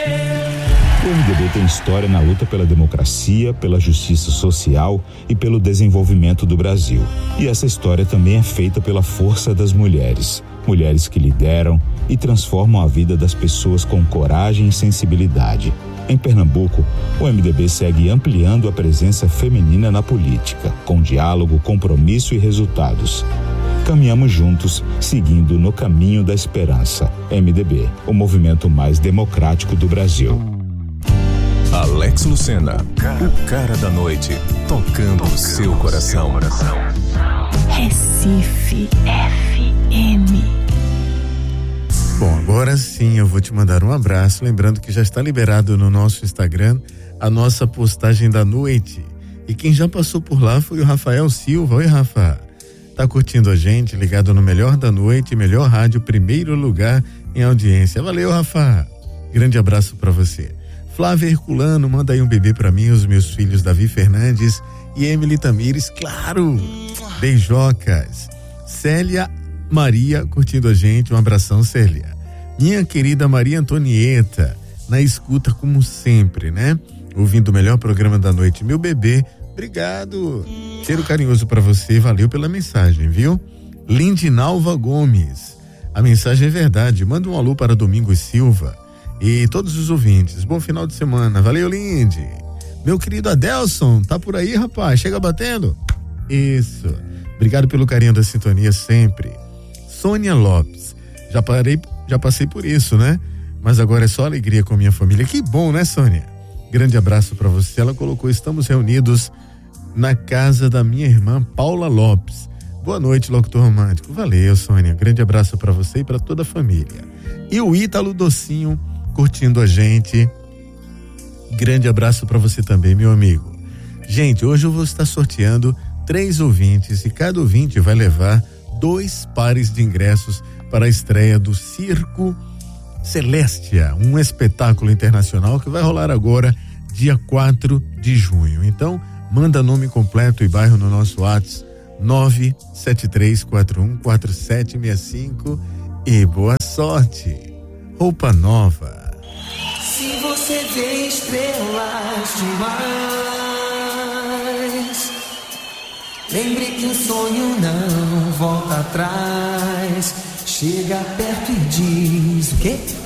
O MDB tem história na luta pela democracia, pela justiça social e pelo desenvolvimento do Brasil. E essa história também é feita pela força das mulheres. Mulheres que lideram e transformam a vida das pessoas com coragem e sensibilidade. Em Pernambuco, o MDB segue ampliando a presença feminina na política, com diálogo, compromisso e resultados. Caminhamos juntos, seguindo no caminho da esperança. MDB, o movimento mais democrático do Brasil. Alex Lucena, o cara da noite, tocando o seu coração. Recife FM. Bom, agora sim eu vou te mandar um abraço, lembrando que já está liberado no nosso Instagram a nossa postagem da noite. E quem já passou por lá foi o Rafael Silva. Oi, Rafa. Tá curtindo a gente, ligado no Melhor da Noite, Melhor Rádio, primeiro lugar em audiência. Valeu, Rafa. Grande abraço para você. Flávia Herculano, manda aí um bebê para mim, os meus filhos Davi Fernandes e Emily Tamires, claro. Beijocas. Célia Maria curtindo a gente, um abração, Célia. Minha querida Maria Antonieta, na escuta como sempre, né? Ouvindo o melhor programa da noite, meu bebê. Obrigado. Cheiro carinhoso para você, valeu pela mensagem, viu? Lindinalva Gomes, a mensagem é verdade, manda um alô para Domingos Silva e todos os ouvintes, bom final de semana, valeu, Lindy. Meu querido Adelson, tá por aí, rapaz, chega batendo? Isso, obrigado pelo carinho da sintonia sempre. Sônia Lopes, já passei por isso, né? Mas agora é só alegria com minha família, que bom, né, Sônia? Grande abraço para você, ela colocou, estamos reunidos na casa da minha irmã Paula Lopes. Boa noite, locutor romântico. Valeu, Sônia. Grande abraço para você e para toda a família. E o Ítalo Docinho curtindo a gente. Grande abraço para você também, meu amigo. Gente, hoje eu vou estar sorteando 3 ouvintes e cada ouvinte vai levar 2 pares de ingressos para a estreia do Circo Celestia, um espetáculo internacional que vai rolar agora, dia 4 de junho. Então, manda nome completo e bairro no nosso WhatsApp 973414765 e boa sorte. Roupa nova. Se você vê estrelas demais, lembre que o sonho não volta atrás. Chega perto e diz o quê?